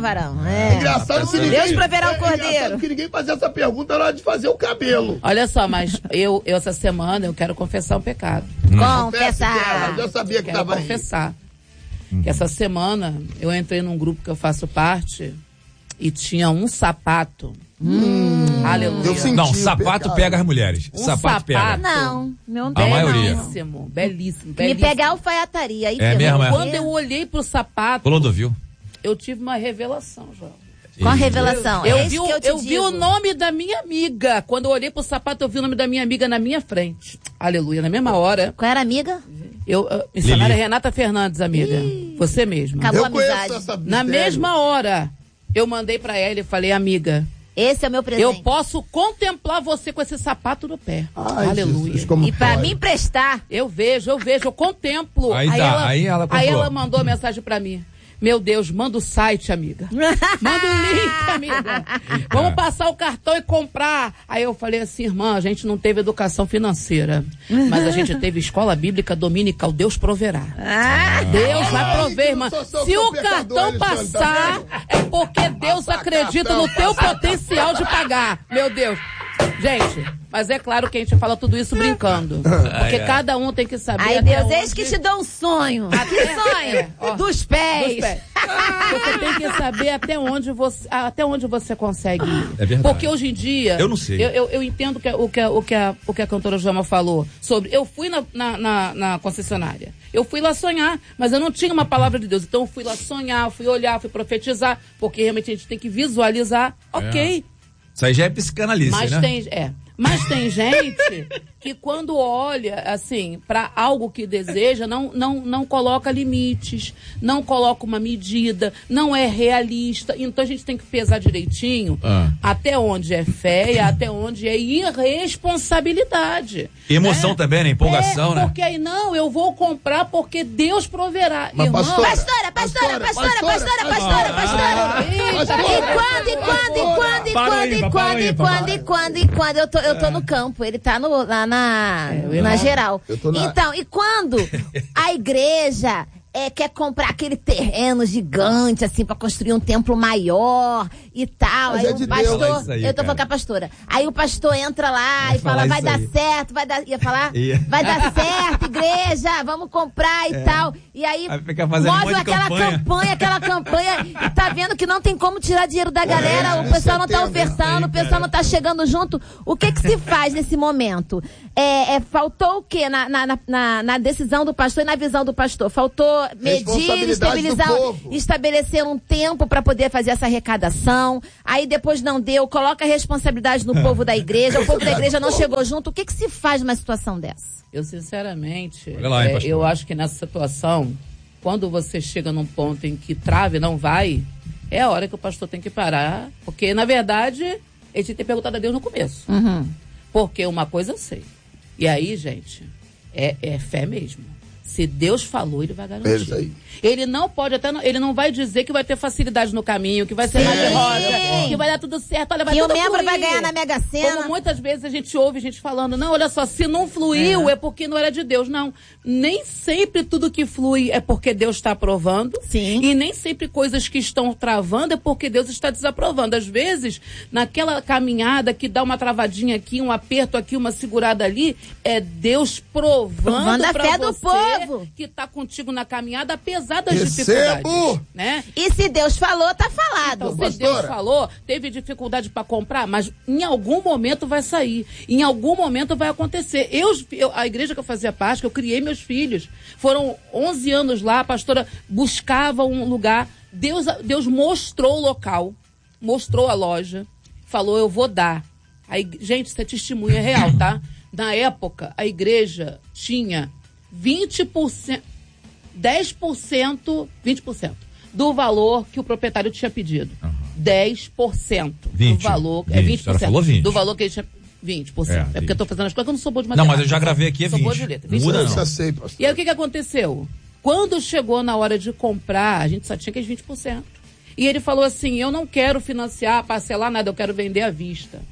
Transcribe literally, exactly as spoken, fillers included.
varão. É. Engraçado que ninguém, Deus proverá o é, cordeiro. que ninguém fazia essa pergunta na hora de fazer o cabelo. Olha só, mas eu, eu essa semana eu quero confessar um pecado. Hum. Confessar. Eu já sabia que quero tava confessar. Aí. Que essa semana eu entrei num grupo que eu faço parte e tinha um sapato. Hum. Aleluia. Não, sapato pecado. pega as mulheres. Um sapato, sapato pega. Não, meu A Deus. maioria. Belíssimo, belíssimo, Me belíssimo. pegar alfaiataria. Aí É mesmo, é? Quando eu olhei pro sapato, Clodovil. eu tive uma revelação, João. Com a revelação. Eu, é vi, isso o, que eu te eu vi digo. o nome da minha amiga. Quando eu olhei pro sapato, eu vi o nome da minha amiga na minha frente. Aleluia. Na mesma hora. Qual era a amiga? Eu, uh, missionária Renata Fernandes, amiga. Ih, você mesma. Acabou Eu a amizade. conheço essa Na mistério. mesma hora, eu mandei pra ela e falei, amiga, Esse é o meu presente. eu posso contemplar você com esse sapato no pé. Ai, Aleluia. Jesus, como E pra pode? me emprestar. Eu vejo, eu vejo, eu contemplo. Aí tá, aí ela comprou. aí ela mandou mensagem pra mim. Meu Deus, manda o site, amiga. Manda o link, amiga. Vamos passar o cartão e comprar. Aí eu falei assim, irmã, a gente não teve educação financeira, mas a gente teve escola bíblica dominical. Deus proverá. Ah, Deus vai prover, irmã. Sou- sou- Se sou o pecador, cartão Alexandre, tá passar, vendo? é porque Deus Passa acredita cartão, no teu passa potencial de pagar. Meu Deus. Gente, mas é claro que a gente fala tudo isso brincando. Porque cada um tem que saber. ai, até Deus, onde- eis que te dou um sonho. Que sonho? é, ó, Dos pés. dos pés. Você tem que saber até onde você, até onde você consegue ir. É verdade. Porque hoje em dia. Eu não sei. Eu, eu, eu entendo que, o, que, a- o, que a, o que a cantora Joelma falou sobre. Eu fui na, na, na, na concessionária. Eu fui lá sonhar, mas eu não tinha uma palavra de Deus. Então eu fui lá sonhar, fui olhar, fui profetizar. Porque realmente a gente tem que visualizar. Ok. Isso aí já é psicanalise, Mas né? tem, é, mas tem gente que quando olha, assim, para algo que deseja, não, não, não coloca limites, não coloca uma medida, não é realista. Então a gente tem que pesar direitinho Ah. até onde é fé e até onde é irresponsabilidade. Emoção né? também, né? Empolgação, é, né? Porque aí, não, eu vou comprar porque Deus proverá. Mas, Irmão, pastora, Pastora, pastora, pastora, pastora, pastora, pastora. Eita, E quando, e quando, e quando, e Para quando, aí, e para quando, aí, e para quando, e quando, e quando, eu tô, eu tô no campo, ele tá no, lá na, É, eu na não. geral. Eu tô na- Então, e quando a igreja é, quer comprar aquele terreno gigante, assim, pra construir um templo maior e tal, Mas aí é de o Deus. pastor, Fala isso aí, eu tô cara. falando com a pastora, aí o pastor entra lá Ia e fala, falar vai isso dar aí. certo, vai dar, ia falar, Ia. vai dar certo, igreja, vamos comprar e tal, e aí Aí fica fazendo um mostra monte de aquela campanha. campanha, aquela campanha, e tá vendo que não tem como tirar dinheiro da galera, É, o pessoal não tá setembro, ofertando, isso o aí, pessoal cara. não tá chegando junto. O que que se faz nesse momento? É, é, faltou o quê na, na, na, na decisão do pastor e na visão do pastor? Faltou medir, Responsabilidade estabilizar, do povo. estabelecer um tempo para poder fazer essa arrecadação. Aí depois não deu, coloca a responsabilidade no povo da igreja, o povo da igreja não chegou junto. O que que se faz numa situação dessa? Eu, sinceramente, Olha lá, hein, é, pastor. eu acho que nessa situação, quando você chega num ponto em que trave não vai, é a hora que o pastor tem que parar. Porque, na verdade, ele tinha que ter perguntado a Deus no começo. Uhum. Porque uma coisa eu sei. E aí, gente, é, é fé mesmo. Se Deus falou, ele vai É isso garantir. aí. Ele não pode até, não- ele não vai dizer que vai ter facilidade no caminho, que vai ser Sim. mais de rosa, que vai dar tudo certo, olha, vai Que o tudo membro fluir. vai ganhar na Mega Sena. Como muitas vezes a gente ouve gente falando, não, olha só, se não fluiu é, porque não era de Deus. Não, nem sempre tudo que flui é porque Deus está aprovando. Sim. E nem sempre coisas que estão travando é porque Deus está desaprovando. Às vezes, naquela caminhada que dá uma travadinha aqui, um aperto aqui, uma segurada ali, é Deus provando Provando a pra fé do você povo. que está contigo na caminhada, apesar das Recebo! dificuldades. Né? E se Deus falou, tá falado. Então, se pastora. Deus falou, teve dificuldade para comprar, mas em algum momento vai sair. Em algum momento vai acontecer. Eu, eu- a igreja que eu fazia parte, que eu criei meus filhos, foram onze anos lá, a pastora buscava um lugar. Deus, Deus mostrou o local, mostrou a loja, falou, eu vou dar. Aí, gente, isso é testemunha real, tá? Na época, a igreja tinha vinte por cento, dez por cento, vinte por cento do valor que o proprietário tinha pedido. Uhum. dez por cento vinte. do valor. vinte. É vinte por A senhora cento falou vinte. do valor que ele tinha. vinte por cento. É, É, porque eu tô fazendo as coisas que eu não sou boa de Não, matemática. mas eu já gravei aqui, é Sou boa vinte. de letra. Não muda, Eu não. já sei, pastor. E aí o que que aconteceu? Quando chegou na hora de comprar, a gente só tinha aqueles vinte por cento. E ele falou assim, eu não quero financiar, parcelar nada, eu quero vender à vista.